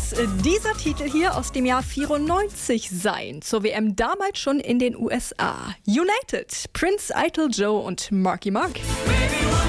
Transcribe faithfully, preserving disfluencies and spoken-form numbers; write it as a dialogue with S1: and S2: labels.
S1: es äh, dieser Titel hier aus dem Jahr vierundneunzig sein. Zur W M damals schon in den U S A. United, Prince, Idol Joe und Marky Mark.